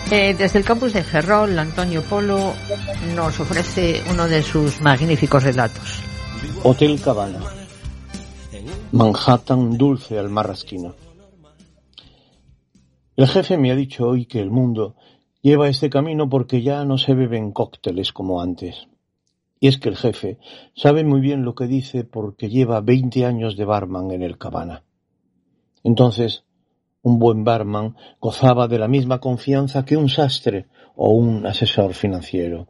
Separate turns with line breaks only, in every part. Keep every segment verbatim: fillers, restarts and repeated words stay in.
Eh, desde el campus de Ferrol, Antonio Polo nos ofrece uno de sus magníficos relatos.
Hotel Cabana, Manhattan dulce al marrasquino. El jefe me ha dicho hoy que el mundo lleva este camino porque ya no se beben cócteles como antes. Y es que el jefe sabe muy bien lo que dice porque lleva veinte años de barman en el Cabana. Entonces, un buen barman gozaba de la misma confianza que un sastre o un asesor financiero.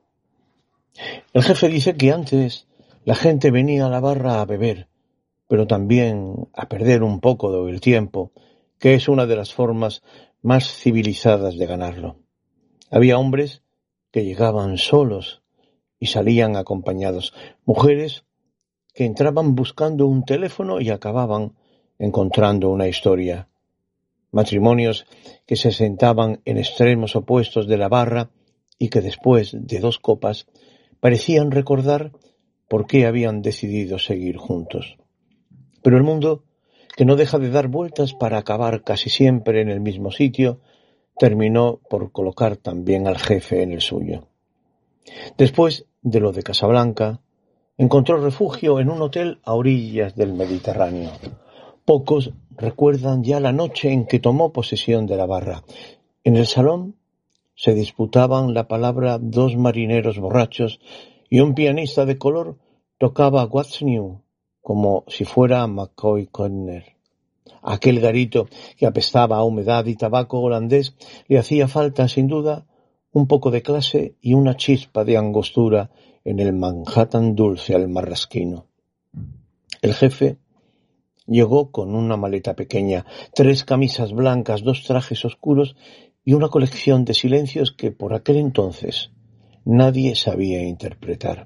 El jefe dice que antes la gente venía a la barra a beber, pero también a perder un poco del tiempo, que es una de las formas más civilizadas de ganarlo. Había hombres que llegaban solos y salían acompañados, mujeres que entraban buscando un teléfono y acababan encontrando una historia, matrimonios que se sentaban en extremos opuestos de la barra y que después de dos copas parecían recordar por qué habían decidido seguir juntos. Pero el mundo, que no deja de dar vueltas para acabar casi siempre en el mismo sitio, terminó por colocar también al jefe en el suyo. Después de lo de Casablanca, encontró refugio en un hotel a orillas del Mediterráneo. Pocos recuerdan ya la noche en que tomó posesión de la barra. En el salón se disputaban la palabra dos marineros borrachos y un pianista de color tocaba What's New como si fuera McCoy Conner. Aquel garito que apestaba a humedad y tabaco holandés le hacía falta, sin duda, un poco de clase y una chispa de angostura en el Manhattan dulce al marrasquino. El jefe llegó con una maleta pequeña, tres camisas blancas, dos trajes oscuros y una colección de silencios que por aquel entonces nadie sabía interpretar.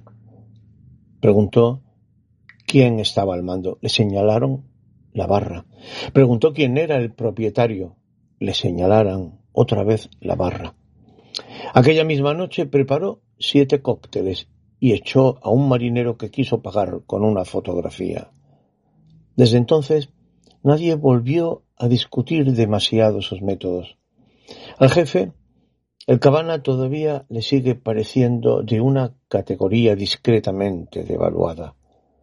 Preguntó quién estaba al mando. Le señalaron la barra. Preguntó quién era el propietario. Le señalaron otra vez la barra. Aquella misma noche preparó siete cócteles y echó a un marinero que quiso pagar con una fotografía. Desde entonces nadie volvió a discutir demasiado sus métodos. Al jefe, el Cabana todavía le sigue pareciendo de una categoría discretamente devaluada.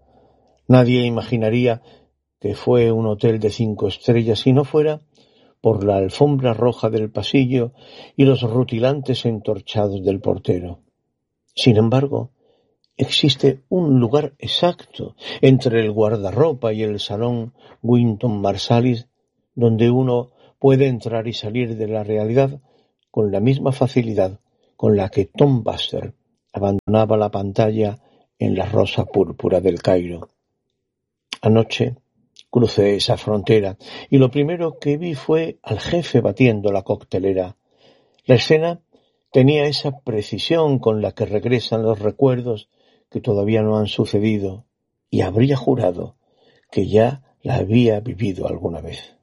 Nadie imaginaría que fue un hotel de cinco estrellas si no fuera por la alfombra roja del pasillo y los rutilantes entorchados del portero. Sin embargo, existe un lugar exacto entre el guardarropa y el salón Wynton Marsalis donde uno puede entrar y salir de la realidad con la misma facilidad con la que Tom Buster abandonaba la pantalla en la rosa púrpura del Cairo. Anoche crucé esa frontera y lo primero que vi fue al jefe batiendo la coctelera. La escena tenía esa precisión con la que regresan los recuerdos que todavía no han sucedido, y habría jurado que ya la había vivido alguna vez.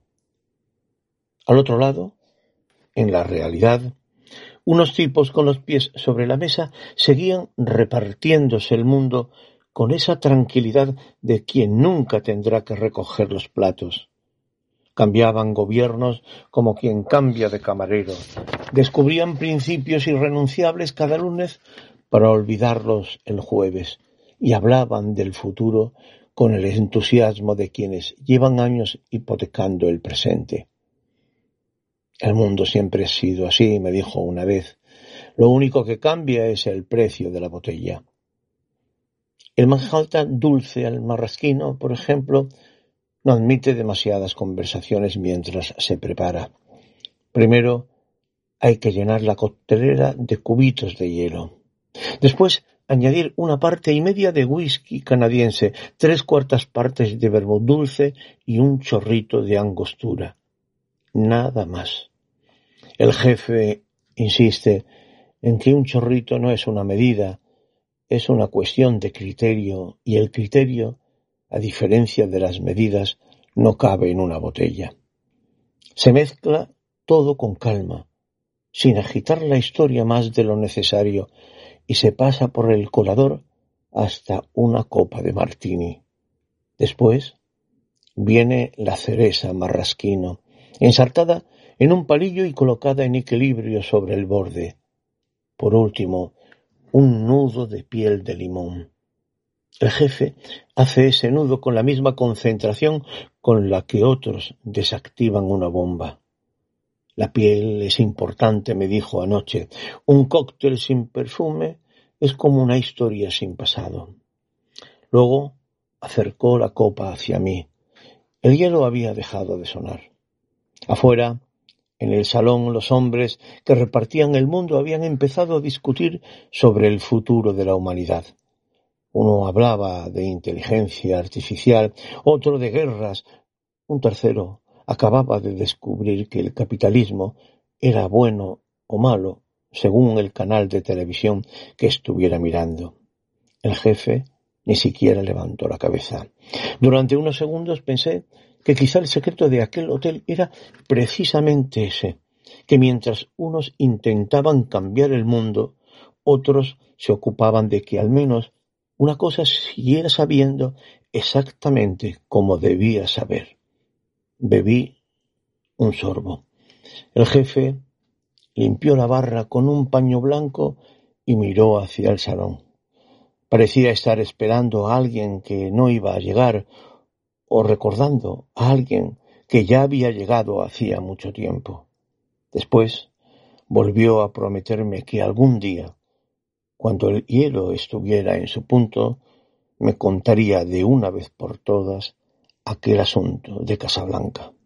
Al otro lado, en la realidad, unos tipos con los pies sobre la mesa seguían repartiéndose el mundo con esa tranquilidad de quien nunca tendrá que recoger los platos. Cambiaban gobiernos como quien cambia de camarero. Descubrían principios irrenunciables cada lunes para olvidarlos el jueves y hablaban del futuro con el entusiasmo de quienes llevan años hipotecando el presente. El mundo siempre ha sido así, me dijo una vez. Lo único que cambia es el precio de la botella. El Manhattan dulce al marrasquino, por ejemplo, no admite demasiadas conversaciones mientras se prepara. Primero hay que llenar la coctelera de cubitos de hielo. Después añadir una parte y media de whisky canadiense, tres cuartas partes de vermut dulce y un chorrito de angostura. Nada más. El jefe insiste en que un chorrito no es una medida, es una cuestión de criterio, y el criterio, a diferencia de las medidas, no cabe en una botella. Se mezcla todo con calma, sin agitar la historia más de lo necesario, y se pasa por el colador hasta una copa de martini. Después viene la cereza marrasquino, ensartada en un palillo y colocada en equilibrio sobre el borde. Por último, un nudo de piel de limón. El jefe hace ese nudo con la misma concentración con la que otros desactivan una bomba. La piel es importante, me dijo anoche. Un cóctel sin perfume es como una historia sin pasado. Luego acercó la copa hacia mí. El hielo había dejado de sonar. Afuera, en el salón, los hombres que repartían el mundo habían empezado a discutir sobre el futuro de la humanidad. Uno hablaba de inteligencia artificial, otro de guerras, un tercero acababa de descubrir que el capitalismo era bueno o malo según el canal de televisión que estuviera mirando. El jefe ni siquiera levantó la cabeza. Durante unos segundos pensé que quizá el secreto de aquel hotel era precisamente ese, que mientras unos intentaban cambiar el mundo, otros se ocupaban de que al menos una cosa siguiera sabiendo exactamente como debía saber. Bebí un sorbo. El jefe limpió la barra con un paño blanco y miró hacia el salón. Parecía estar esperando a alguien que no iba a llegar o recordando a alguien que ya había llegado hacía mucho tiempo. Después volvió a prometerme que algún día, cuando el hielo estuviera en su punto, me contaría de una vez por todas aquel asunto de Casablanca.